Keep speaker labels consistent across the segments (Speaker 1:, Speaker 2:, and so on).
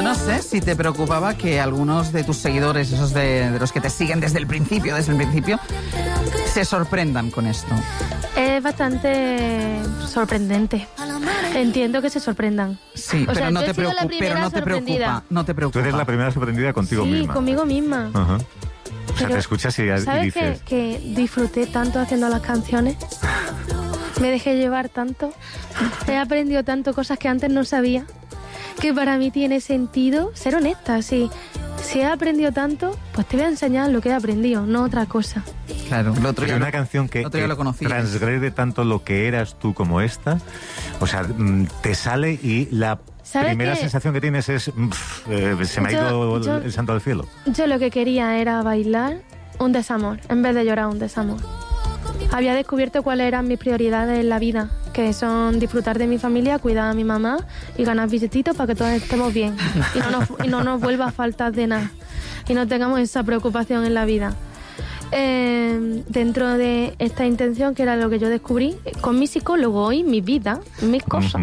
Speaker 1: no sé si te preocupaba que algunos de tus seguidores, esos de los que te siguen desde el principio, se sorprendan con esto.
Speaker 2: Es bastante sorprendente. Entiendo que se sorprendan.
Speaker 1: Sí,
Speaker 2: o
Speaker 1: pero
Speaker 2: sea,
Speaker 1: no
Speaker 2: yo
Speaker 1: te
Speaker 2: he sido la
Speaker 1: preocupa, pero no te preocupa, no te preocupa.
Speaker 3: Tú eres la primera sorprendida contigo
Speaker 2: sí,
Speaker 3: misma.
Speaker 2: Sí, conmigo misma.
Speaker 3: Ajá. O sea,
Speaker 2: Pero,
Speaker 3: te escuchas y
Speaker 2: ¿sabes
Speaker 3: dices...
Speaker 2: que disfruté tanto haciendo las canciones? Me dejé llevar tanto. He aprendido tanto cosas que antes no sabía. Que para mí tiene sentido ser honesta. Si he aprendido tanto, pues te voy a enseñar lo que he aprendido, no otra cosa.
Speaker 1: Claro, el otro
Speaker 3: Porque
Speaker 1: día
Speaker 3: una canción que transgrede tanto lo que eras tú como esta, o sea, te sale y la primera sensación que tienes es se me ha ido el santo al cielo.
Speaker 2: Yo lo que quería era bailar un desamor, en vez de llorar un desamor. Había descubierto cuáles eran mis prioridades en la vida, que son disfrutar de mi familia, cuidar a mi mamá y ganar billetitos para que todos estemos bien y no nos vuelva a faltar de nada y no tengamos esa preocupación en la vida. Dentro de esta intención, que era lo que yo descubrí con mi psicólogo hoy, mi vida, mis cosas,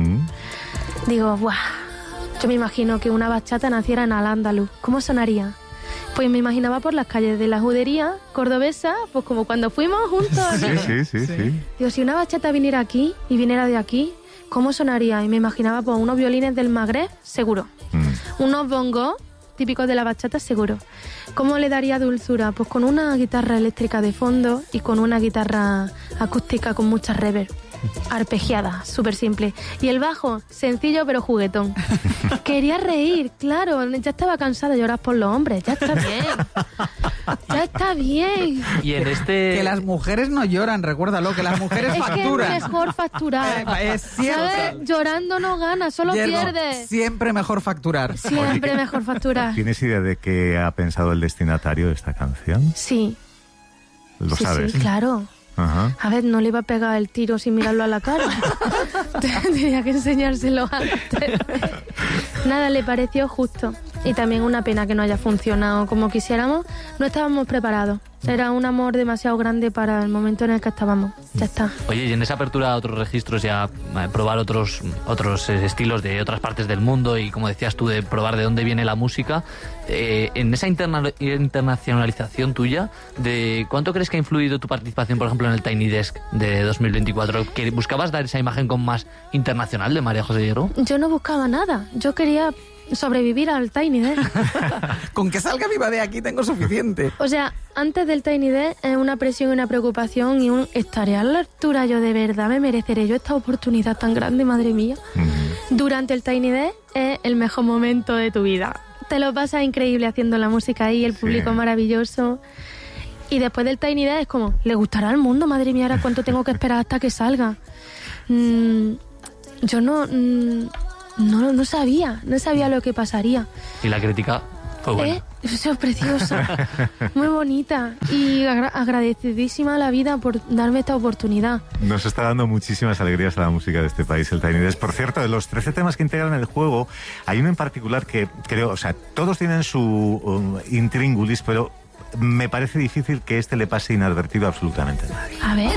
Speaker 2: digo, ¡buah! Yo me imagino que una bachata naciera en Al-Ándalus. ¿Cómo sonaría? Pues me imaginaba por las calles de la judería cordobesa, pues como cuando fuimos juntos.
Speaker 3: Sí.
Speaker 2: Digo, si una bachata viniera aquí y viniera de aquí, ¿cómo sonaría? Y me imaginaba pues unos violines del Magreb, seguro. Unos bongos típicos de la bachata, seguro. ¿Cómo le daría dulzura? Pues con una guitarra eléctrica de fondo y con una guitarra acústica con mucha reverb. Arpegiada, súper simple. Y el bajo, sencillo pero juguetón. Quería reír, claro. Ya estaba cansada de llorar por los hombres. Ya está bien. Ya está bien.
Speaker 4: Y en
Speaker 1: Que las mujeres no lloran, recuérdalo, que las mujeres facturan.
Speaker 2: Es que es mejor facturar. ¿Sabes? Llorando no gana, solo pierdes.
Speaker 1: Siempre mejor facturar.
Speaker 2: Siempre mejor facturar.
Speaker 3: ¿Tienes idea de qué ha pensado el destinatario de esta canción?
Speaker 2: Sí.
Speaker 3: ¿Lo sabes?
Speaker 2: Sí, claro.
Speaker 3: Ajá.
Speaker 2: A ver, no le iba a pegar el tiro sin mirarlo a la cara. Tenía que enseñárselo antes. Nada, le pareció justo. Y también una pena que no haya funcionado como quisiéramos. No estábamos preparados. Era un amor demasiado grande para el momento en el que estábamos. Ya está.
Speaker 4: Oye, y en esa apertura a otros registros y a probar otros estilos de otras partes del mundo y, como decías tú, de probar de dónde viene la música, en esa internacionalización tuya, ¿de cuánto crees que ha influido tu participación, por ejemplo, en el Tiny Desk de 2024? ¿Que buscabas dar esa imagen con más internacional de María José Hierro?
Speaker 2: Yo no buscaba nada. Yo quería sobrevivir al Tiny Desk.
Speaker 1: Con que salga viva de aquí tengo suficiente.
Speaker 2: O sea, antes del Tiny Desk es una presión y una preocupación y estaré a la altura yo, de verdad me mereceré yo esta oportunidad tan grande, madre mía. Durante el Tiny Desk es el mejor momento de tu vida. Te lo pasas increíble haciendo la música ahí, el público maravilloso. Y después del Tiny Desk es como, ¿le gustará al mundo? Madre mía, ¿ahora cuánto tengo que esperar hasta que salga? Yo no sabía lo que pasaría.
Speaker 4: Y la crítica fue buena.
Speaker 2: Eso es preciosa, muy bonita y agradecidísima a la vida por darme esta oportunidad.
Speaker 3: Nos está dando muchísimas alegrías a la música de este país, el Tiny Desk. Por cierto, de los 13 temas que integran el juego, hay uno en particular que creo, o sea, todos tienen su intríngulis, pero me parece difícil que este le pase inadvertido a absolutamente nadie.
Speaker 2: A ver.